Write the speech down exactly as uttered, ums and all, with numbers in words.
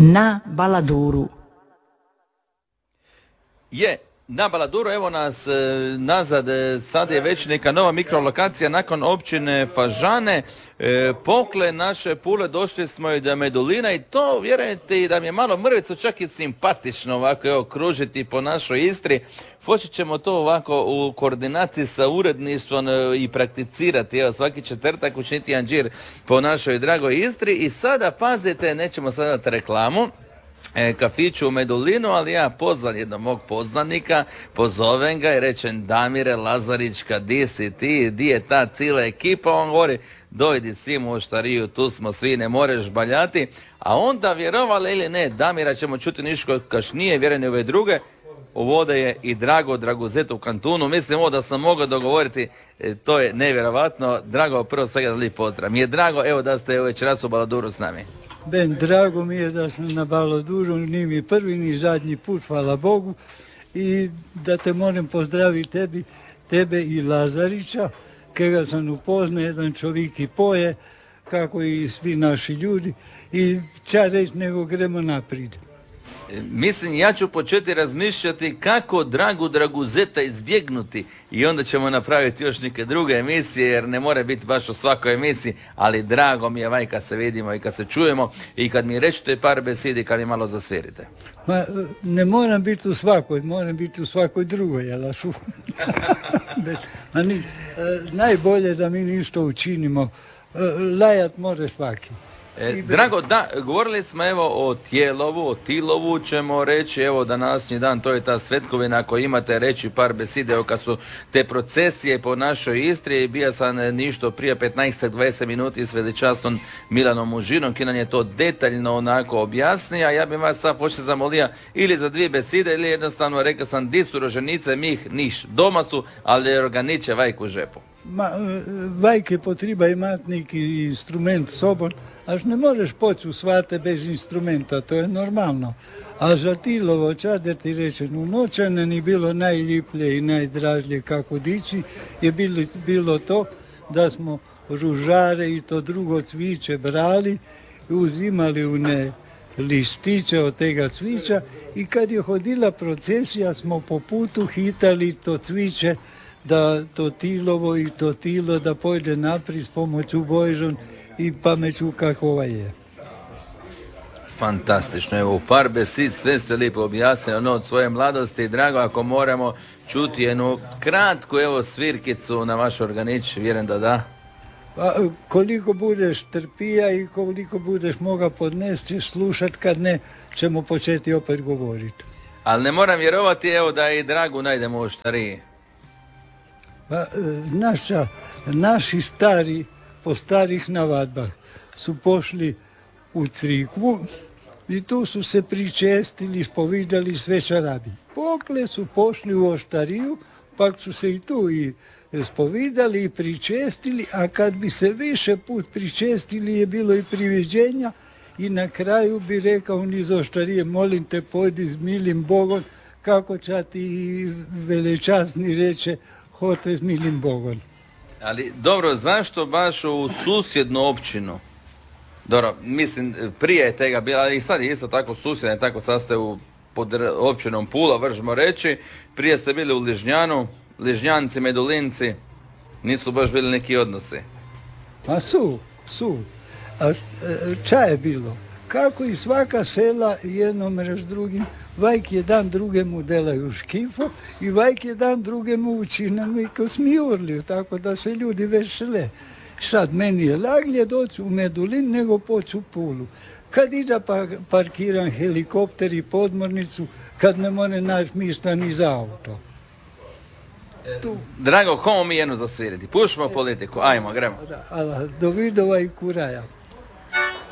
na Baladuru. Je, na Baladuru, evo nas e, nazad, e, sad je već neka nova mikrolokacija nakon općine Fažane, e, pokle naše Pule, došli smo i do Medulina i to, vjerujete, i da mi je malo mrvicu čak i simpatično ovako, evo, kružiti po našoj Istri. Počet ćemo to ovako u koordinaciji sa uredništvom e, i prakticirati, evo, svaki četvrtak učiniti anđir po našoj dragoj Istri. I sada, pazite, nećemo sada dati reklamu, E, kafiću u Medulinu, ali ja pozvan jednog mog poznanika, pozovem ga i rečem: Damire Lazarićka, di si ti, di je ta cijela ekipa? On govori: dojdi Simo u Štariju, tu smo svi, ne moreš baljati. A onda, vjerovali ili ne, Damira ćemo čuti niško kašnije, vjerujem i ove druge. Ovdje je i Drago Draguzeta u kantunu. Mislim ovo da sam mogao dogovoriti, e, to je nevjerovatno. Drago, prvo svega da lijep pozdrav. Mi je drago, evo, da ste večeras u Baladuru s nami. Ben, drago mi je da sam na Baladuru, ni mi prvi ni zadnji put, hvala Bogu, i da te moram pozdraviti tebi, tebe i Lazarića, kega sam upoznao, jedan čovjek i poje, kako i svi naši ljudi, i ća reći nego gremo naprijed. Mislim, ja ću početi razmišljati kako Dragu Draguzeta izbjegnuti i onda ćemo napraviti još neke druge emisije, jer ne mora biti baš u svakoj emisiji, ali drago mi je vaj kad se vidimo i kad se čujemo i kad mi rečete par besedi, kad mi malo zasvirite. Ma, ne moram biti u svakoj, moram biti u svakoj drugoj, jel ašu? Ani, najbolje da mi ništa učinimo, lajat more svaki. E, Drago, da, govorili smo evo o Tijelovu, o Tilovu ćemo reći, evo današnji dan, to je ta svetkovina, ako imate reći par beside, evo kad su te procesije po našoj Istri, bija sam ništo prije petnaest do dvadeset minuti s veličastom Milanom Mužinom, ki nam je to detaljno onako objasnio, a ja bih vas sad počeo zamolio ili za dvije beside, ili jednostavno rekao sam: di su roženice, mih niš, doma su, ali organiče vajku u žepu. Ma, vajke potreba imati neki instrument sobom, až ne možeš poći u svate bez instrumenta, to je normalno. A za Tilovo, čader ti rečem, u Noćane ni bilo najljiplje i najdražlje kako dići, je bilo, bilo to da smo ružare i to drugo cviće brali i uzimali une listiće od tega cvića i kad je hodila procesija smo po putu hitali to cviće da to Tilovo i to Tilo da pojde naprijed s pomoću Božom i pameću kakova je. Fantastično, evo u par besid sve ste lijepo objasnili, ono od svoje mladosti. Drago, ako moramo čuti jednu kratku evo svirkicu na vaš organič, vjerujem da da. Pa, koliko budeš trpija i koliko budeš moga podnesti, ćeš slušat, kad ne ćemo početi opet govoriti. Ali ne moram vjerovati evo da i Dragu najdemo u Štariji. Pa, naša, naši stari po starih navadbah su pošli u crikvu i tu su se pričestili, spovidali sve čarabi. Pokle su pošli u Oštariju, pa su se i tu i spovidali i pričestili, a kad bi se više put pričestili je bilo i priviđenja i na kraju bi rekao niz Oštarije: molim te, pojdi s milim Bogom, kako će ti velečasni reče: hote s milim Bogom. Ali dobro, zašto baš u susjednu općinu? Dobro, mislim, prije je tega bila, ali i sad je isto tako susjedna, tako sad ste u, pod općinom Pula, vršimo reći, prije ste bili u Ližnjanu, Ližnjanci, Medulinci, nisu baš bili neki odnosi. Pa su, su. A ča je bilo? Kako i svaka sela jednom s drugim, vajk jedan drugemu delaju škifo i vajk jedan drugemu učinamo i ko smijurliju, tako da se ljudi vesele. Sad meni je laglje doći u Medulin nego poći u Pulu. Kad ide pa parkiram helikopter i podmornicu, kad ne more naći mjesta ni za auto. Tu. Drago, komu mi jedno zasviriti? Pušimo politiku, ajmo, gremo. Da, do vidova i kuraja.